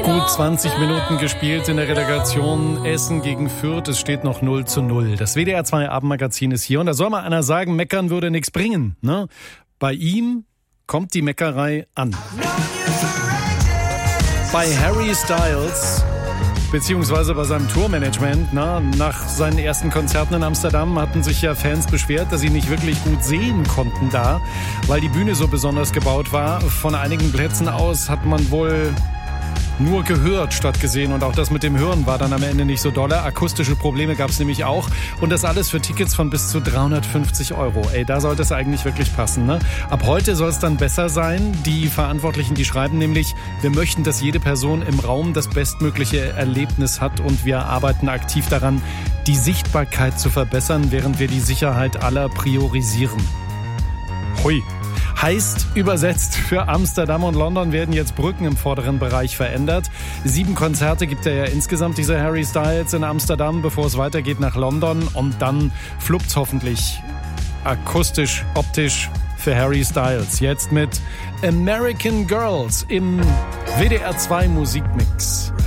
Gut 20 Minuten gespielt in der Relegation Essen gegen Fürth. Es steht noch 0:0. Das WDR 2 Abendmagazin ist hier. Und da soll mal einer sagen, meckern würde nichts bringen. Ne? Bei ihm kommt die Meckerei an. Bei Harry Styles, beziehungsweise bei seinem Tourmanagement, nach seinen ersten Konzerten in Amsterdam hatten sich ja Fans beschwert, dass sie nicht wirklich gut sehen konnten da, weil die Bühne so besonders gebaut war. Von einigen Plätzen aus hat man wohl nur gehört statt gesehen, und auch das mit dem Hören war dann am Ende nicht so dolle. Akustische Probleme gab es nämlich auch, und das alles für Tickets von bis zu 350 €. Ey, da sollte es eigentlich wirklich passen, ne? Ab heute soll es dann besser sein. Die Verantwortlichen, die schreiben nämlich, wir möchten, dass jede Person im Raum das bestmögliche Erlebnis hat, und wir arbeiten aktiv daran, die Sichtbarkeit zu verbessern, während wir die Sicherheit aller priorisieren. Hui. Heißt übersetzt, für Amsterdam und London werden jetzt Brücken im vorderen Bereich verändert. 7 Konzerte gibt er ja insgesamt, dieser Harry Styles, in Amsterdam, bevor es weitergeht nach London. Und dann fluppt's hoffentlich akustisch, optisch für Harry Styles. Jetzt mit American Girls im WDR 2 Musikmix.